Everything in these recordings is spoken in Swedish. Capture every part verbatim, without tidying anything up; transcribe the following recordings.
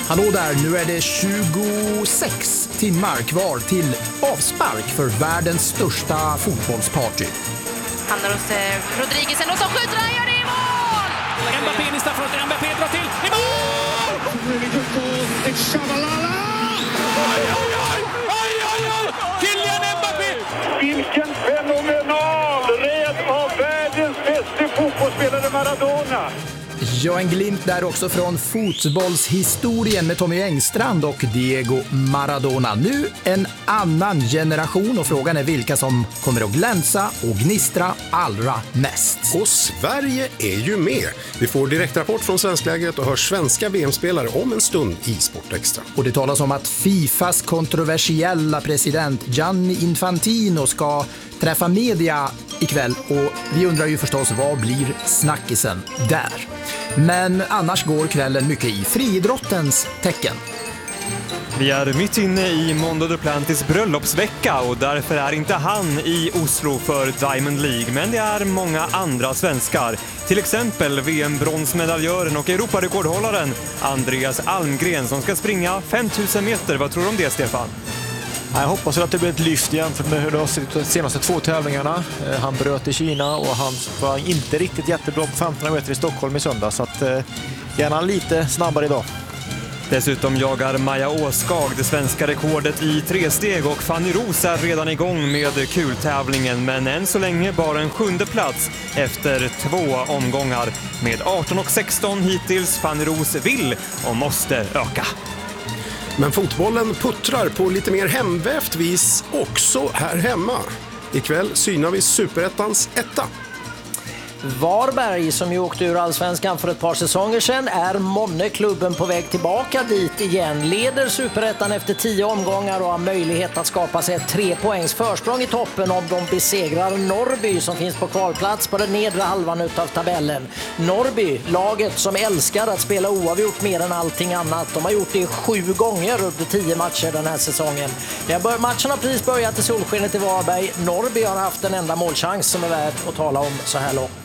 Hallå där, nu är det tjugosex timmar kvar till avspark för världens största fotbollsparty. Hamnar hos eh, Rodriguez och så skjuter han, gör det i mål! Mbappé i straffområdet, Mbappé drar till, i mål! Oj, oj, oj! Oj, oj, oj! Kylian Mbappé! Vilken fenomenal red av världens bästa fotbollsspelare Maradona! Ja, en glimt där också från fotbollshistorien med Tommy Engstrand och Diego Maradona. Nu en annan generation och frågan är vilka som kommer att glänsa och gnistra allra mest. Och Sverige är ju med. Vi får direktrapport från svensklägret och hör svenska V M-spelare om en stund i Sportextra. Och det talas om att Fifas kontroversiella president Gianni Infantino ska träffa media ikväll och vi undrar ju förstås vad blir snackisen där. Men annars går kvällen mycket i friidrottens tecken. Vi är mitt inne i Mondo Duplantis bröllopsvecka och därför är inte han i Oslo för Diamond League, men det är många andra svenskar. Till exempel V M-bronsmedaljören och Europarekordhållaren Andreas Almgren som ska springa fem tusen meter. Vad tror du om det, Stefan? Jag hoppas att det blir ett lyft jämfört med hur det har sett ut de senaste två tävlingarna. Han bröt i Kina och han var inte riktigt jättebra på femton meter i Stockholm i söndag. Så att, eh, gärna lite snabbare idag. Dessutom jagar Maja Åskag det svenska rekordet i tre steg och Fanny Ros är redan igång med kultävlingen, men än så länge bara en sjunde plats efter två omgångar. Med arton och sexton hittills. Fanny Ros vill och måste öka. Men fotbollen puttrar på lite mer hemvävt vis också här hemma. Ikväll synar vi Superettans etta. Varberg, som ju åkte ur Allsvenskan för ett par säsonger sedan, är månneklubben på väg tillbaka dit igen. Leder Superettan efter tio omgångar och har möjlighet att skapa sig ett tre poängs försprång i toppen om de besegrar Norrby som finns på kvalplats på den nedre halvan utav tabellen. Norrby, laget som älskar att spela oavgjort mer än allting annat. De har gjort det sju gånger under tio matcher den här säsongen. Matchen har precis börjat i solskenet i Varberg. Norrby har haft en enda målchans som är värd att tala om så här långt.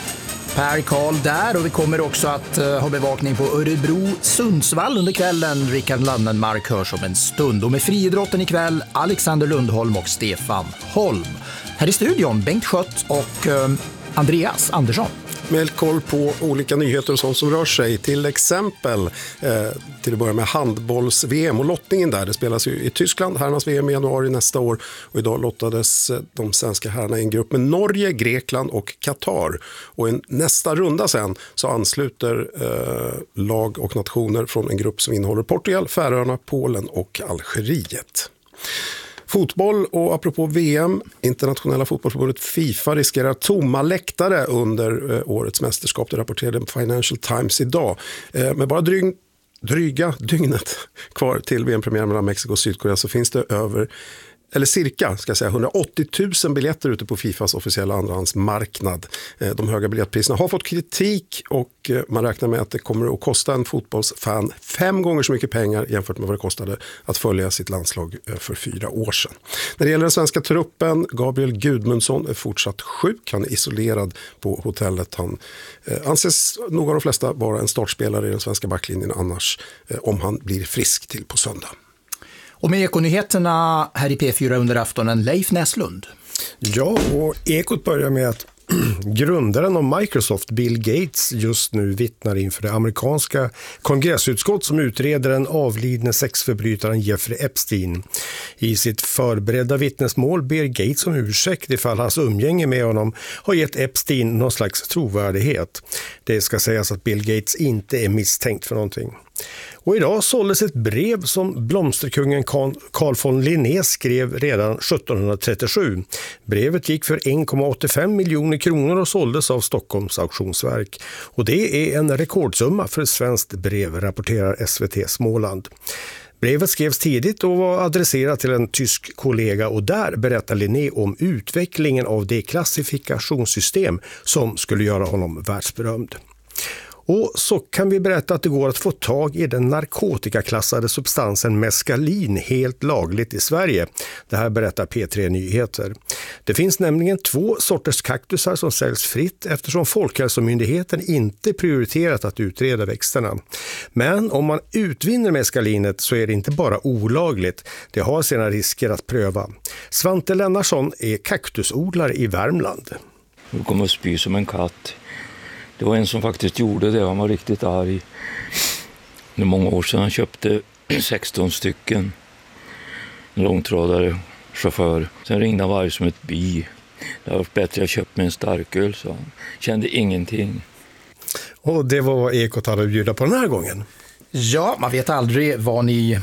Per Karl där och vi kommer också att uh, ha bevakning på Örebro Sundsvall under kvällen. Rickard Landenmark hörs om en stund. Och med friidrotten ikväll Alexander Lundholm och Stefan Holm. Här i studion Bengt Schött och uh, Andreas Andersson. Med koll på olika nyheter och sånt som rör sig. Till exempel eh, till att börja med handbolls-V M och lottningen där. Det spelas ju i Tyskland, herrarnas V M i januari nästa år. Och idag lottades de svenska herrarna i en grupp med Norge, Grekland och Qatar. Och i nästa runda sen så ansluter eh, lag och nationer från en grupp som innehåller Portugal, Färöarna, Polen och Algeriet. Fotboll och apropå V M, internationella fotbollsförbundet FIFA riskerar tomma läktare under eh, årets mästerskap. Det rapporterade Financial Times idag. Eh, med bara dryg, dryga dygnet kvar till V M-premiären mellan Mexiko och Sydkorea så finns det över eller cirka ska jag säga, hundraåttio tusen biljetter ute på Fifas officiella andrahandsmarknad. De höga biljettpriserna har fått kritik och man räknar med att det kommer att kosta en fotbollsfan fem gånger så mycket pengar jämfört med vad det kostade att följa sitt landslag för fyra år sedan. När det gäller den svenska truppen, Gabriel Gudmundsson är fortsatt sjuk. Han är isolerad på hotellet. Han anses nog av de flesta vara en startspelare i den svenska backlinjen annars om han blir frisk till på söndag. Och med Ekonyheterna här i P fyra under aftonen, Leif Näslund. Ja, och Ekot börjar med att grundaren av Microsoft, Bill Gates, just nu vittnar inför det amerikanska kongressutskott som utreder den avlidne sexförbrytaren Jeffrey Epstein. I sitt förberedda vittnesmål ber Gates om ursäkt ifall hans umgänge med honom har gett Epstein någon slags trovärdighet. Det ska sägas att Bill Gates inte är misstänkt för någonting. Och idag såldes ett brev som blomsterkungen Carl von Linné skrev redan sjuttonhundratrettiosju. Brevet gick för en komma åttiofem miljoner kronor och såldes av Stockholms auktionsverk. Och det är en rekordsumma för ett svenskt brev, rapporterar S V T Småland. Brevet skrevs tidigt och var adresserat till en tysk kollega och där berättar Linné om utvecklingen av det klassifikationssystem som skulle göra honom världsberömd. Och så kan vi berätta att det går att få tag i den narkotikaklassade substansen meskalin helt lagligt i Sverige. Det här berättar P tre Nyheter. Det finns nämligen två sorters kaktusar som säljs fritt eftersom Folkhälsomyndigheten inte prioriterat att utreda växterna. Men om man utvinner meskalinet så är det inte bara olagligt. Det har sina risker att pröva. Svante Lennarsson är kaktusodlare i Värmland. Du kommer att spy som en katt. Det var en som faktiskt gjorde det. Han var riktigt arg. Det är många år sedan han köpte sexton stycken. En långtradare, chaufför. Sen ringde han varje som ett bi. Det har varit bättre att köpa med en starköl, så han kände ingenting. Och det var vad Ekot hade att bjuda på den här gången. Ja, man vet aldrig vad ni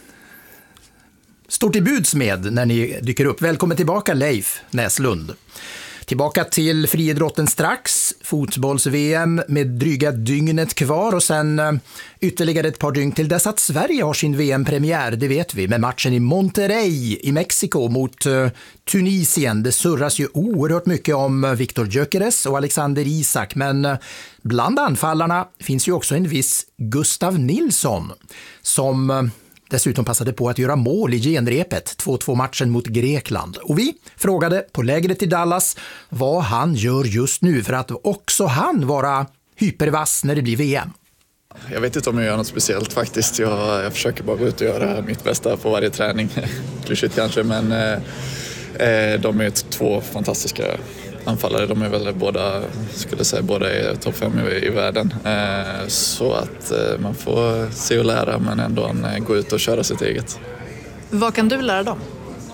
står till buds med när ni dyker upp. Välkommen tillbaka, Leif Näslund. Tillbaka till friidrotten strax, fotbolls-V M med dryga dygnet kvar och sen ytterligare ett par dygn till dess att Sverige har sin V M-premiär, det vet vi, med matchen i Monterrey i Mexiko mot uh, Tunisien. Det surras ju oerhört mycket om Viktor Gyökeres och Alexander Isak, men uh, bland anfallarna finns ju också en viss Gustav Nilsson som uh, dessutom passade på att göra mål i genrepet, två två matchen mot Grekland. Och vi frågade på lägret i Dallas vad han gör just nu för att också han vara hypervass när det blir V M. Jag vet inte om jag gör något speciellt faktiskt. Jag, jag försöker bara gå ut och göra mitt bästa på varje träning. Klyschigt kanske, men eh, de är två fantastiska anfallare. De är väl båda, skulle säga, båda är topp fem i, i världen. Eh, så att eh, man får se och lära, men ändå eh, gå ut och köra sitt eget. Vad kan du lära dem?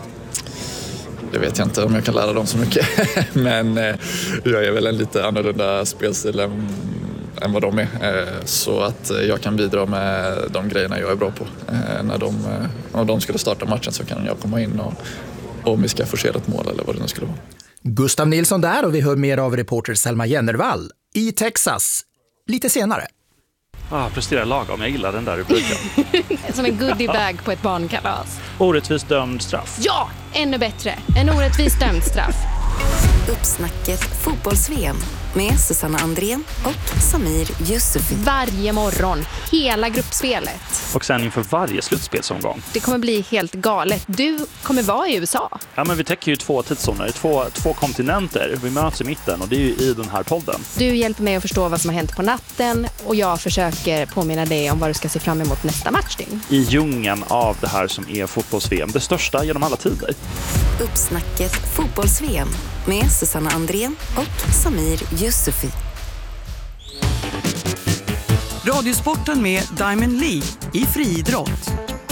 Det vet jag inte om jag kan lära dem så mycket. Men eh, jag är väl en lite annorlunda spelstil än, än vad de är. Eh, så att eh, jag kan bidra med de grejerna jag är bra på. Eh, när de, eh, om de skulle starta matchen så kan jag komma in och, och om vi ska forcera ett mål eller vad det nu skulle vara. Gustav Nilsson där, och vi hör mer av reporter Selma Jennervall i Texas lite senare. Ah, presterar lagom. Jag gillar den där rubriken. Som en goodiebag på ett barnkalas. Orättvist dömd straff. Ja, ännu bättre. En orättvist dömd straff. Uppsnacket fotbolls-V M med Susanna Andrén och Samir Yusufi. Varje morgon, hela gruppspelet. Och sen inför varje slutspelsomgång. Det kommer bli helt galet. Du kommer vara i U S A. Ja, men vi täcker ju två tidszoner, två, två kontinenter. Vi möts i mitten och det är ju i den här podden. Du hjälper mig att förstå vad som har hänt på natten och jag försöker påminna dig om vad du ska se fram emot nästa matchning. I djungeln av det här som är fotbolls-V M, det största genom alla tider. Uppsnacket fotbolls-V M med Susanna Andrén och Samir Yusufi. Radiosporten med Diamond League i friidrott.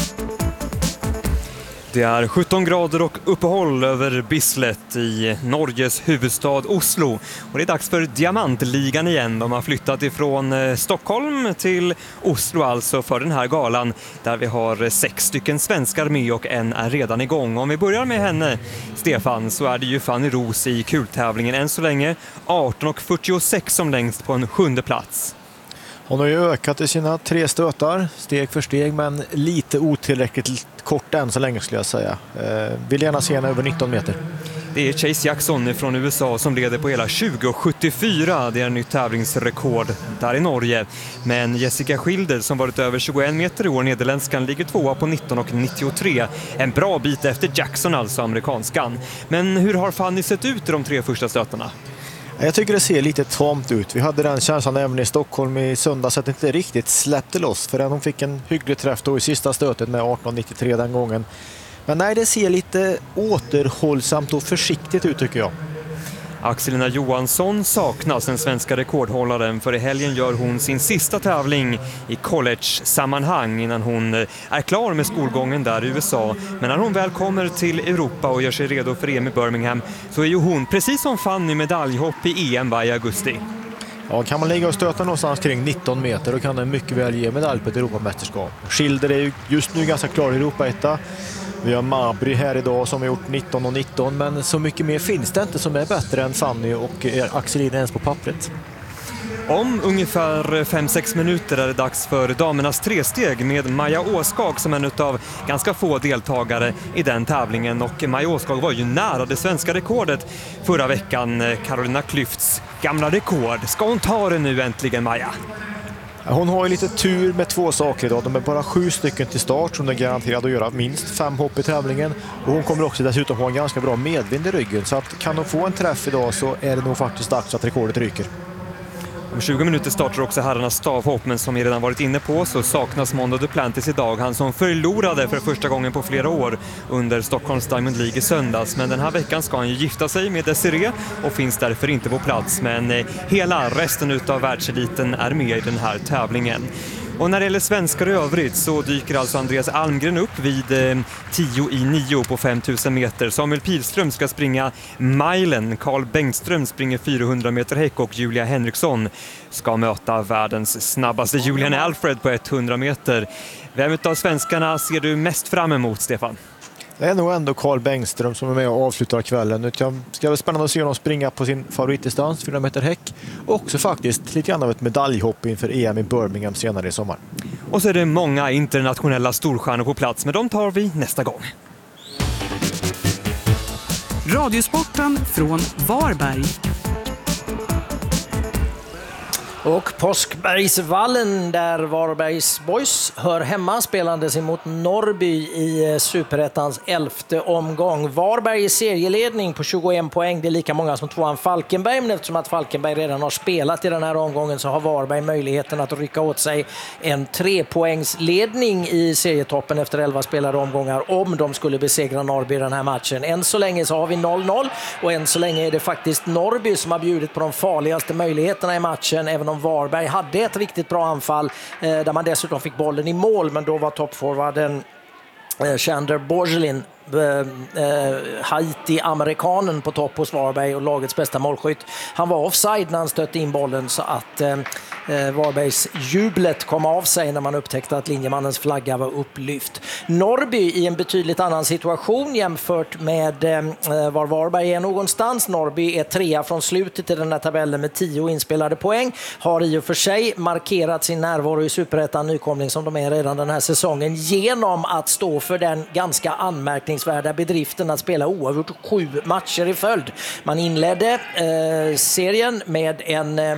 Det är sjutton grader och uppehåll över Bislett i Norges huvudstad Oslo. Och det är dags för Diamantligan igen. De har flyttat ifrån Stockholm till Oslo alltså för den här galan. Där vi har sex stycken svenskar med och en är redan igång. Om vi börjar med henne, Stefan, så är det ju Fanny Ros i kultävlingen än så länge. arton fyrtiosex som längst på en sjunde plats. Hon har ju ökat i sina tre stötar, steg för steg, men lite otillräckligt kort än så länge skulle jag säga. Eh, vill gärna se henne över nitton meter. Det är Chase Jackson från U S A som leder på hela tjugo sjuttiofyra. Det är en nytt tävlingsrekord där i Norge. Men Jessica Schilder som varit över tjugoen meter i år, nederländskan, ligger tvåa på nitton nittiotre. En bra bit efter Jackson, alltså amerikanskan. Men hur har Fanny sett ut i de tre första stötarna? Jag tycker det ser lite tamt ut. Vi hade den känslan även i Stockholm i söndags att det inte riktigt släppte loss. För hon fick en hygglig träff då i sista stötet med arton nittiotre den gången. Men nej, det ser lite återhållsamt och försiktigt ut tycker jag. Axelina Johansson saknas, den svenska rekordhållaren, för i helgen gör hon sin sista tävling i college-sammanhang innan hon är klar med skolgången där i U S A. Men när hon väl kommer till Europa och gör sig redo för E M i Birmingham så är ju hon, precis som Fanny, medaljhopp i E M i augusti. Ja, kan man ligga och stöta någonstans kring nitton meter då kan den mycket väl ge medalj på ett Europamästerskap. Schilder är ju just nu ganska klar i Europa-etta. Vi har Mabry här idag som har gjort nitton och nitton, men så mycket mer finns det inte som är bättre än Fanny och Axelina ens på pappret. Om ungefär fem sex minuter är det dags för damernas tresteg med Maja Åskag som en av ganska få deltagare i den tävlingen. Och Maja Åskag var ju nära det svenska rekordet förra veckan, Carolina Klüfts gamla rekord. Ska hon ta det nu äntligen, Maja? Hon har ju lite tur med två saker idag. De är bara sju stycken till start som är garanterad att göra minst fem hopp i tävlingen. Och hon kommer också dessutom ha en ganska bra medvind i ryggen. Så att kan hon få en träff idag så är det nog faktiskt dags att rekordet ryker. Om tjugo minuter startar också herrarnas stavhopp, men som vi redan varit inne på så saknas Mondo Duplantis idag. Han som förlorade för första gången på flera år under Stockholms Diamond League i söndags. Men den här veckan ska han ju gifta sig med Desiree och finns därför inte på plats. Men eh, hela resten av världseliten är med i den här tävlingen. Och när det gäller svenskar i övrigt så dyker alltså Andreas Almgren upp vid eh, tio i nio på femtusen meter. Samuel Pilström ska springa milen, Carl Bengtström springer fyrahundra meter häck och Julia Henriksson ska möta världens snabbaste Julian Alfred på hundra meter. Vem av svenskarna ser du mest fram emot, Stefan? Det är nog ändå Carl Bengtström som är med och avslutar kvällen. Det ska vara spännande att se honom springa på sin favoritdistans, fyra meter häck. Och också faktiskt lite grann av ett medaljhopp inför E M i Birmingham senare i sommar. Och så är det många internationella storstjärnor på plats, men de tar vi nästa gång. Radiosporten från Varberg. Och Påskbergsvallen där Varbergs Boys hör hemma spelandes emot Norrby i Superettans elfte omgång. Varberg i serieledning på tjugoen poäng. Det är lika många som tvåan Falkenberg, men eftersom att Falkenberg redan har spelat i den här omgången så har Varberg möjligheten att rycka åt sig en trepoängsledning i serietoppen efter elva spelade omgångar om de skulle besegra Norrby i den här matchen. Än så länge så har vi noll noll och än så länge är det faktiskt Norrby som har bjudit på de farligaste möjligheterna i matchen, även om Varberg hade ett riktigt bra anfall eh, där man dessutom fick bollen i mål, men då var toppforwarden eh, Chandler Borgelin eh, eh, Haiti-amerikanen på topp hos Varberg och lagets bästa målskytt. Han var offside när han stötte in bollen så att eh, Varbergs jublet kom av sig när man upptäckte att linjemannens flagga var upplyft. Norrby i en betydligt annan situation jämfört med eh, var Varberg är någonstans. Norrby är trea från slutet i den här tabellen med tio inspelade poäng. Har i och för sig markerat sin närvaro i Superettan nykomling som de är redan den här säsongen genom att stå för den ganska anmärkningsvärda bedriften att spela oavgjort sju matcher i följd. Man inledde eh, serien med en eh,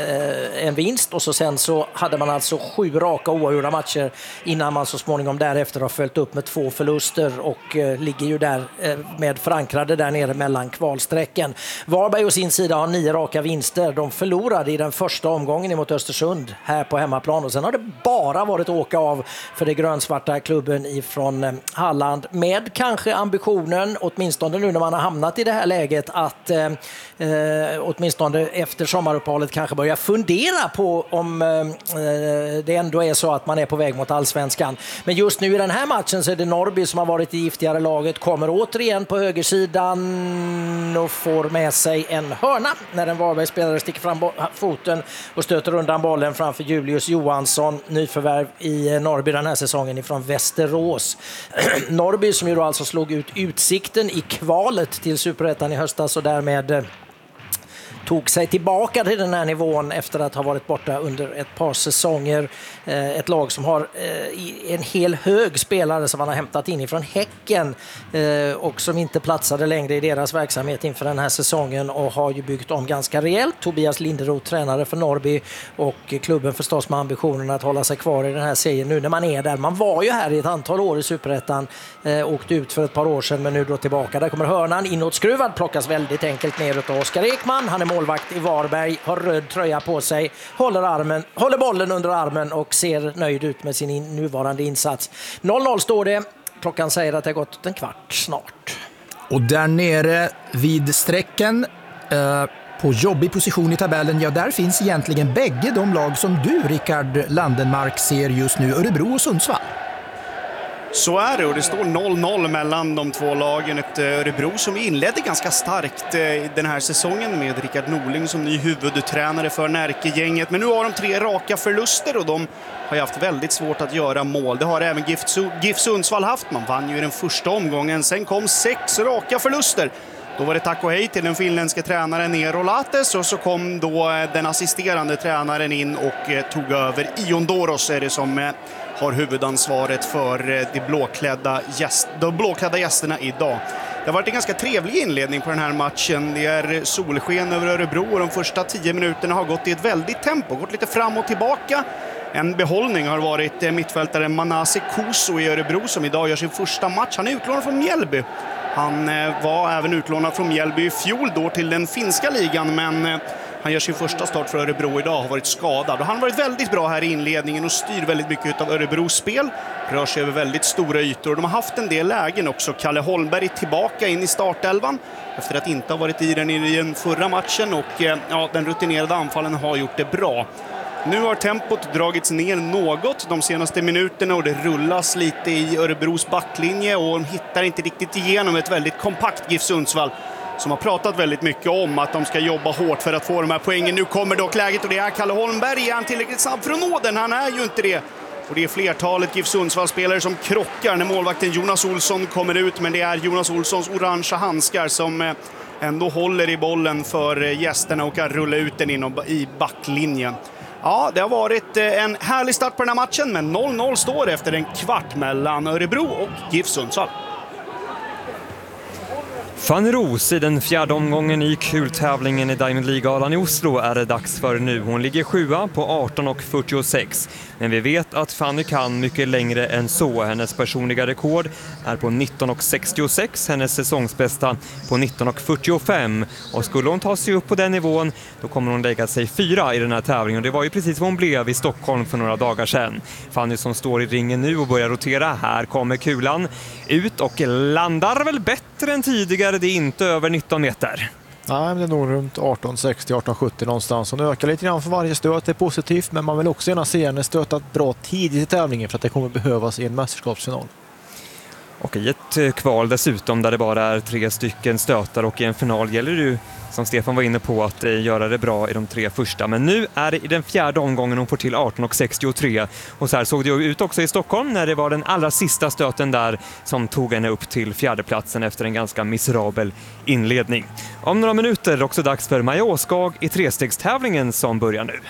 en vinst och så sen så hade man alltså sju raka oavgjorda matcher innan man så småningom därefter har följt upp med två förluster och eh, ligger ju där eh, med förankrade där nere mellan kvalsträcken. Varberg å sin sida har nio raka vinster. De förlorade i den första omgången mot Östersund här på hemmaplan och sen har det bara varit åka av för det grönsvarta klubben ifrån eh, Halland med kanske ambitionen, åtminstone nu när man har hamnat i det här läget, att eh, eh, åtminstone efter sommaruppehållet kanske börja fundera på om eh, det ändå är så att man är på väg mot allsvenskan. Men just nu i den här matchen så är det Norrby som har varit i giftigare laget, kommer återigen på högersidan och får med sig en hörna när en Varbergsspelare sticker fram foten och stöter undan bollen framför Julius Johansson, nyförvärv i Norrby den här säsongen ifrån Västerås. Norrby som ju då alltså slog ut Utsikten i kvalet till Superettan i höstas och därmed tog sig tillbaka till den här nivån efter att ha varit borta under ett par säsonger. Ett lag som har en hel hög spelare som man har hämtat in ifrån Häcken och som inte platsade längre i deras verksamhet inför den här säsongen och har ju byggt om ganska rejält. Tobias Linderoth, tränare för Norrby, och klubben förstås med ambitionen att hålla sig kvar i den här serien nu när man är där. Man var ju här i ett antal år i Superettan, åkte ut för ett par år sedan men nu då tillbaka. Där kommer hörnan inåtskruvad, plockas väldigt enkelt ner av Oskar Ekman. Han är målvakt i Varberg, har röd tröja på sig, håller, armen, håller bollen under armen och ser nöjd ut med sin in, nuvarande insats. noll noll står det. Klockan säger att det har gått en kvart snart. Och där nere vid strecken eh, på jobbig position i tabellen, ja där finns egentligen bägge de lag som du, Rickard Landenmark, ser just nu, Örebro och Sundsvall. Så är det, och det står noll noll mellan de två lagen. Ett Örebro som inledde ganska starkt den här säsongen med Rickard Norling som ny huvudtränare för Närkegänget. Men nu har de tre raka förluster och de har haft väldigt svårt att göra mål. Det har även GIF Sundsvall haft. Man vann ju i den första omgången. Sen kom sex raka förluster. Då var det tack och hej till den finländska tränaren Eero Lates och så kom då den assisterande tränaren in och eh, tog över. Ion Doros är det som eh, har huvudansvaret för eh, de, blåklädda gäst, de blåklädda gästerna idag. Det har varit en ganska trevlig inledning på den här matchen. Det är solsken över Örebro och de första tio minuterna har gått i ett väldigt tempo, gått lite fram och tillbaka. En behållning har varit eh, mittfältaren Manase Kuso i Örebro som idag gör sin första match. Han är utlånad från Mjällby. Han eh, var även utlånad från Mjällby i fjol då till den finska ligan, men eh, han gör sin första start för Örebro idag, har varit skadad. Och han har varit väldigt bra här i inledningen och styr väldigt mycket av Örebros spel. Rör sig över väldigt stora ytor. De har haft en del lägen också. Kalle Holmberg tillbaka in i startelvan efter att inte ha varit i den i den förra matchen. Och eh, ja, den rutinerade anfallen har gjort det bra. Nu har tempot dragits ner något de senaste minuterna och det rullas lite i Örebros backlinje och de hittar inte riktigt igenom ett väldigt kompakt GIF Sundsvall som har pratat väldigt mycket om att de ska jobba hårt för att få de här poängen. Nu kommer dock läget och det är Kalle Holmberg. Är han tillräckligt snabb för att nå den? Han är ju inte det. Och det är flertalet GIF Sundsvall-spelare som krockar när målvakten Jonas Olsson kommer ut, men det är Jonas Olssons orangea handskar som ändå håller i bollen för gästerna och kan rulla ut den in i backlinjen. Ja, det har varit en härlig start på den här matchen, men noll noll står efter en kvart mellan Örebro och GIF Sundsvall. Fanny Ros i den fjärde omgången i kultävlingen i Diamond League-galan i Oslo är det dags för nu. Hon ligger sjua på arton och fyrtiosex. Men vi vet att Fanny kan mycket längre än så. Hennes personliga rekord är på nitton och sextiosex. Hennes säsongsbästa på nitton och fyrtiofem. Och skulle hon ta sig upp på den nivån, då kommer hon lägga sig fyra i den här tävlingen. Och det var ju precis vad hon blev i Stockholm för några dagar sedan. Fanny som står i ringen nu och börjar rotera. Här kommer kulan ut och landar väl bättre än tidigare. Det är inte över nitton meter. Nej, det är nog runt arton sextio arton sjuttio någonstans. Hon ökar lite grann för varje stöt, det är positivt, men man vill också gärna se henne stötat bra tidigt i tävlingen för att det kommer behövas i en mästerskapsfinal. Och i ett kval dessutom där det bara är tre stycken stötar och i en final gäller det ju, som Stefan var inne på, att göra det bra i de tre första. Men nu är det i den fjärde omgången hon får till arton och sextiotre. Och så här såg det ut också i Stockholm när det var den allra sista stöten där som tog henne upp till fjärdeplatsen efter en ganska miserabel inledning. Om några minuter är det också dags för Maja Åskag i trestegstävlingen som börjar nu.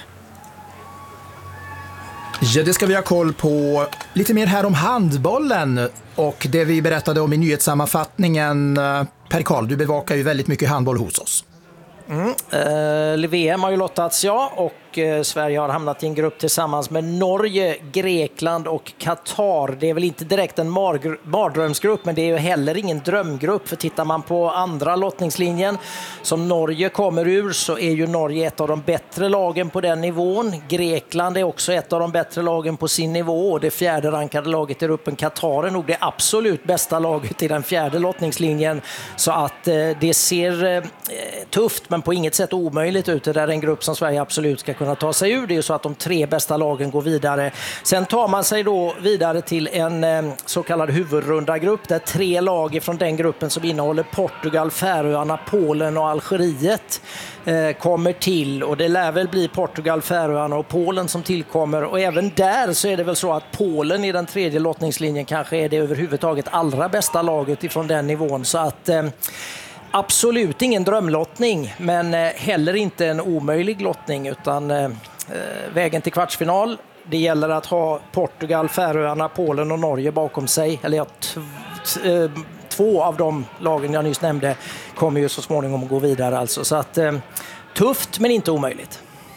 Ja, det ska vi ha koll på. Lite mer här om handbollen och det vi berättade om i nyhetssammanfattningen. Per Karl, du bevakar ju väldigt mycket handboll hos oss. Mm. Uh, V M har ju lottats, ja, och uh, Sverige har hamnat i en grupp tillsammans med Norge, Grekland och Qatar. Det är väl inte direkt en mar- mardrömsgrupp, men det är ju heller ingen drömgrupp. För tittar man på andra lottningslinjen som Norge kommer ur, så är ju Norge ett av de bättre lagen på den nivån. Grekland är också ett av de bättre lagen på sin nivå, och det fjärde rankade laget i gruppen Qatar är nog det absolut bästa laget i den fjärde lottningslinjen. Så att uh, det ser uh, tufft, men på inget sätt omöjligt ut. Det är en grupp som Sverige absolut ska kunna ta sig ur. Det är ju så att de tre bästa lagen går vidare. Sen tar man sig då vidare till en eh, så kallad huvudrunda grupp där tre lag från den gruppen som innehåller Portugal, Färöarna, Polen och Algeriet eh, kommer till. Och det lär väl bli Portugal, Färöarna och Polen som tillkommer. Och även där så är det väl så att Polen i den tredje lottningslinjen kanske är det överhuvudtaget allra bästa laget ifrån den nivån. Så att eh, absolut ingen drömlottning, men heller inte en omöjlig lottning, utan eh, vägen till kvartsfinal. Det gäller att ha Portugal, Färöarna, Polen och Norge bakom sig. Eller ja, t- t- två av de lagen jag nyss nämnde kommer ju så småningom att gå vidare. Alltså. Så att, eh, tufft men inte omöjligt.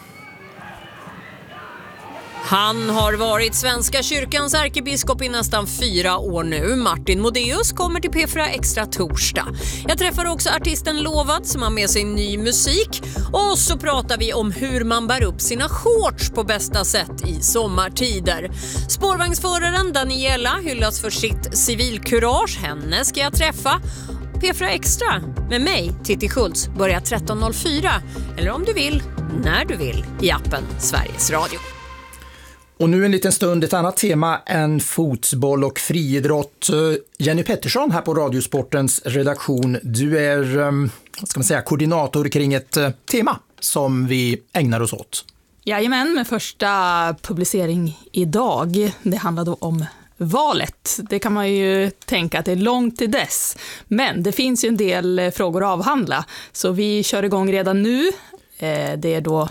Han har varit Svenska kyrkans ärkebiskop i nästan fyra år nu. Martin Modéus kommer till P fyra Extra torsdag. Jag träffar också artisten Lovad som har med sig ny musik. Och så pratar vi om hur man bär upp sina shorts på bästa sätt i sommartider. Spårvagnsföraren Daniela hyllas för sitt civilkurage. Henne ska jag träffa. P fyra Extra med mig, Titti Schultz, börjar tretton noll fyra. Eller om du vill, när du vill, i appen Sveriges Radio. Och nu en liten stund ett annat tema än fotboll och friidrott. Jenny Pettersson här på Radiosportens redaktion. Du är, vad ska man säga, koordinator kring ett tema som vi ägnar oss åt. Jajamän, med första publicering idag. Det handlar då om valet. Det kan man ju tänka att det är långt till dess. Men det finns ju en del frågor att avhandla. Så vi kör igång redan nu. Det är då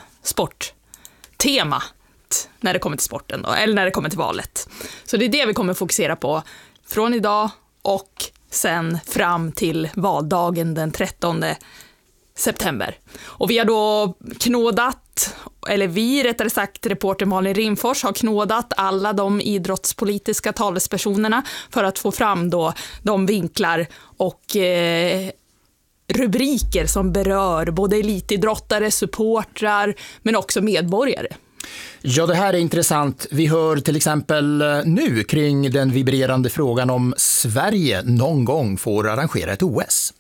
sporttema när det kommer till sporten då, eller när det kommer till valet. Så det är det vi kommer fokusera på från idag och sen fram till valdagen den trettonde september. Och vi har då knådat, eller vi rättare sagt reporter Malin Rimfors har knådat alla de idrottspolitiska talespersonerna för att få fram då de vinklar och eh, rubriker som berör både elitidrottare, supportrar men också medborgare. Ja, det här är intressant. Vi hör till exempel nu kring den vibrerande frågan om Sverige någon gång får arrangera ett O S.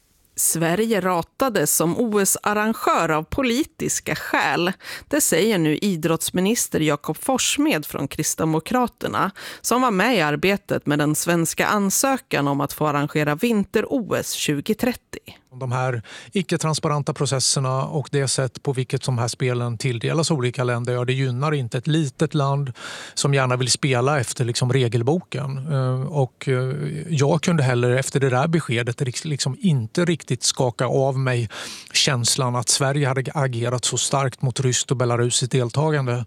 Sverige ratades som O S-arrangör av politiska skäl. Det säger nu idrottsminister Jakob Forssmed från Kristdemokraterna som var med i arbetet med den svenska ansökan om att få arrangera vinter-O S tjugo trettio. De här icke-transparenta processerna och det sätt på vilket de här spelen tilldelas olika länder, ja, det gynnar inte ett litet land som gärna vill spela efter liksom regelboken. Och jag kunde heller efter det där beskedet liksom inte riktigt skaka av mig känslan att Sverige hade agerat så starkt mot Ryssland och Belarus i deltagande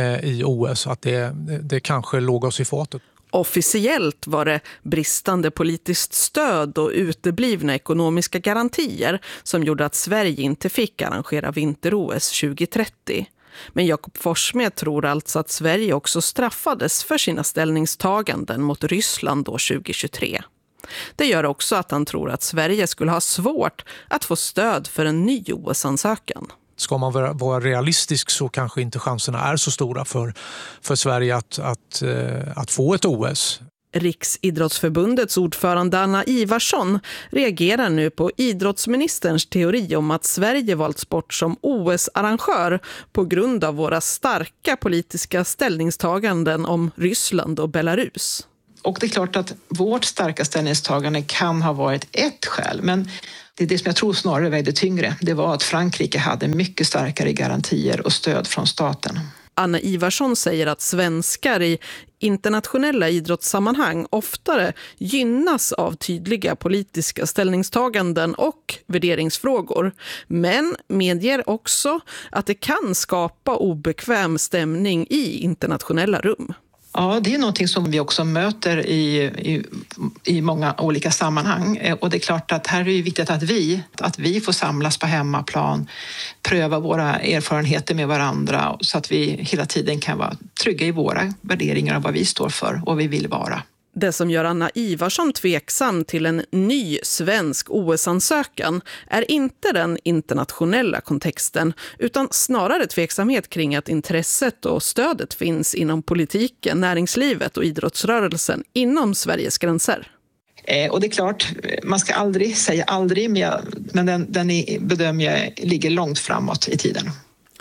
i O S att det, det kanske låg oss i fatet. Officiellt var det bristande politiskt stöd och uteblivna ekonomiska garantier som gjorde att Sverige inte fick arrangera vinter-O S tjugo trettio. Men Jakob Forssmed tror alltså att Sverige också straffades för sina ställningstaganden mot Ryssland då tjugo tjugotre. Det gör också att han tror att Sverige skulle ha svårt att få stöd för en ny O S-ansökan. Ska man vara realistisk så kanske inte chanserna är så stora för, för Sverige att, att, att få ett O S. Riksidrottsförbundets ordförande Anna Ivarsson reagerar nu på idrottsministerns teori om att Sverige valts bort som O S-arrangör på grund av våra starka politiska ställningstaganden om Ryssland och Belarus. Och det är klart att vårt starka ställningstagande kan ha varit ett skäl, men det är det som jag tror snarare vägde tyngre. Det var att Frankrike hade mycket starkare garantier och stöd från staten. Anna Ivarsson säger att svenskar i internationella idrottssammanhang oftare gynnas av tydliga politiska ställningstaganden och värderingsfrågor. Men medger också att det kan skapa obekväm stämning i internationella rum. Ja, det är någonting som vi också möter i, i, i många olika sammanhang. Och det är klart att här är det viktigt att vi, att vi får samlas på hemmaplan, pröva våra erfarenheter med varandra så att vi hela tiden kan vara trygga i våra värderingar av vad vi står för och vi vill vara. Det som gör Anna Ivarsson tveksam till en ny svensk O S-ansökan är inte den internationella kontexten utan snarare tveksamhet kring att intresset och stödet finns inom politiken, näringslivet och idrottsrörelsen inom Sveriges gränser. Eh, och det är klart, man ska aldrig säga aldrig, men, jag, men den, den är, bedömer jag ligger långt framåt i tiden.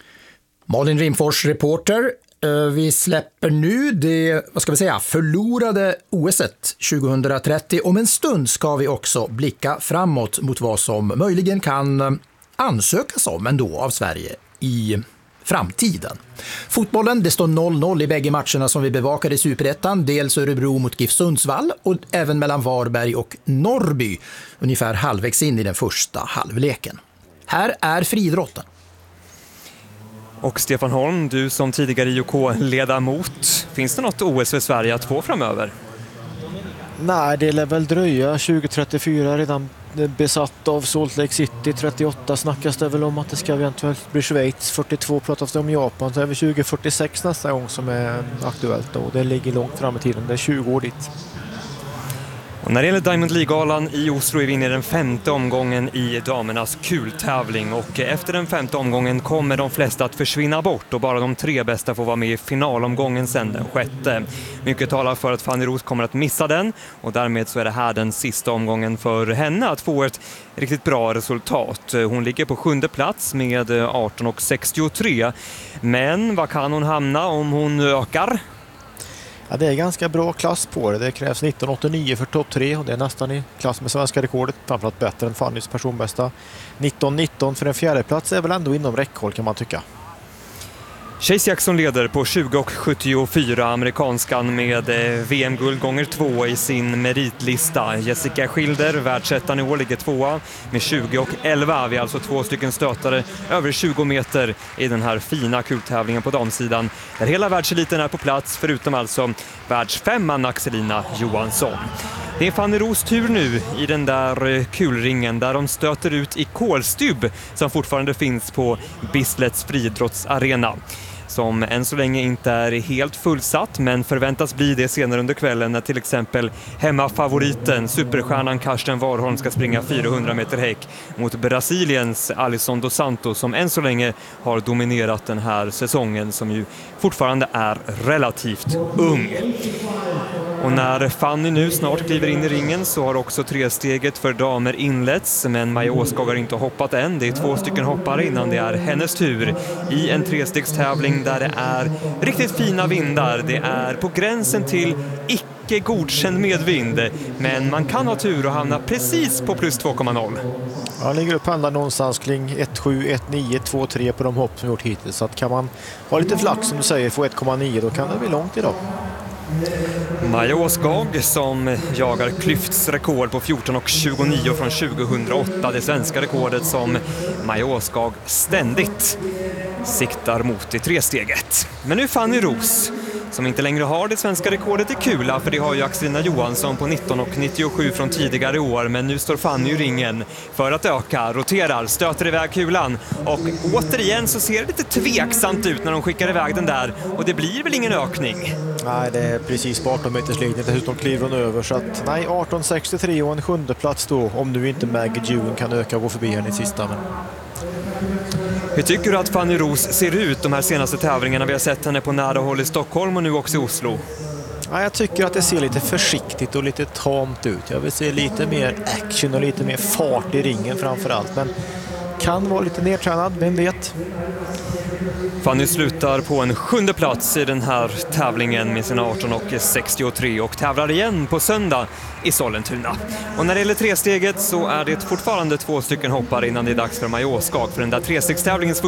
Malin Rimfors, reporter. Vi släpper nu det, vad ska vi säga, förlorade O S-et tjugo trettio. Om en stund ska vi också blicka framåt mot vad som möjligen kan ansökas om ändå av Sverige i framtiden. Fotbollen, det står noll noll i bägge matcherna som vi bevakade i Superettan. Dels Örebro mot GIF Sundsvall och även mellan Varberg och Norrby. Ungefär halvvägs in i den första halvleken. Här är friidrotten. Och Stefan Holm, du som tidigare I O K-ledamot, finns det något O S för Sverige att få framöver? Nej, det lär väl dröja. tjugo trettiofyra redan besatt av Salt Lake City. trettioåtta snackas det väl om att det ska eventuellt bli Schweiz. fyrtiotvå pratas det om Japan. Så är det tjugo fyrtiosex nästa gång som är aktuellt då. Det ligger långt fram i tiden. Det är tjugo år dit. Och när det gäller Diamond League-galan i Oslo är vi inne i den femte omgången i damernas kultävling. Och efter den femte omgången kommer de flesta att försvinna bort och bara de tre bästa får vara med i finalomgången sen den sjätte. Mycket talar för att Fanny Roos kommer att missa den och därmed så är det här den sista omgången för henne att få ett riktigt bra resultat. Hon ligger på sjunde plats med arton sextiotre. Men vad kan hon hamna om hon ökar? Ja, det är ganska bra klass på det. Det krävs nitton åttionio för topp tre och det är nästan i klass med svenska rekordet. Framförallt bättre än Fannys personbästa. nitton nitton för en fjärde plats är väl ändå inom räckhåll kan man tycka. Chase Jackson leder på tjugo och sjuttiofyra, amerikanskan med V M-guld gånger två i sin meritlista. Jessica Schilder, världsettan i år, ligger tvåa med tjugo och elva. Vi är alltså två stycken stötare över tjugo meter i den här fina kultävlingen på damsidan, där hela världseliten är på plats, förutom alltså världsfemman Axelina Johansson. Det är Fanny Roos tur nu i den där kulringen där de stöter ut i Kolstub som fortfarande finns på Bisslets friidrottsarena, som än så länge inte är helt fullsatt, men förväntas bli det senare under kvällen när till exempel hemmafavoriten, superstjärnan Karsten Warholm, ska springa fyrahundra meter häck mot Brasiliens Alisson dos Santos, som än så länge har dominerat den här säsongen, som ju fortfarande är relativt ung. Och när Fanny nu snart kliver in i ringen så har också tresteget för damer inletts, men Maja Åskog har inte hoppat än. Det är två stycken hoppare innan det är hennes tur i en trestegstävling där det är riktigt fina vindar. Det är på gränsen till icke godkänd medvind, men man kan ha tur och hamna precis på plus två komma noll. Ja, ligger upp pendlar någonstans kring ett sju, ett nio, två tre på de hopp som gjort hittills. Så att kan man ha lite flax som du säger, få ett komma nio, då kan det bli långt idag. Maja Åskog som jagar Klyfts rekord på fjorton och tjugonio från tjugohundraåtta, det svenska rekordet som Maja Åskog ständigt siktar mot i tresteget. Men nu Fanny Roos som inte längre har det svenska rekordet i kula, för det har ju Axelina Johansson på nitton och nittiosju från tidigare år, men nu står Fanny i ringen för att öka, roterar, stöter iväg kulan och återigen så ser det lite tveksamt ut när de skickar iväg den där, och det blir väl ingen ökning? Nej, det är precis på arton meters linjen, dessutom kliver hon över, så att nej, arton sextiotre och en sjunde plats då, om nu inte Maggie June kan öka och gå förbi henne i sista. Men... Hur tycker du att Fanny Roos ser ut de här senaste tävlingarna? Vi har sett henne på nära håll i Stockholm och nu också i Oslo. Ja, jag tycker att det ser lite försiktigt och lite tamt ut. Jag vill se lite mer action och lite mer fart i ringen framför allt. Men kan vara lite nedtränad, vem vet? Fanny slutar på en sjunde plats i den här tävlingen med sina arton och sextiotre och tävlar igen på söndag i Sollentuna. Och när det gäller tresteget så är det fortfarande två stycken hoppare innan det är dags för Maja Åskog, för den där trestegstävlingens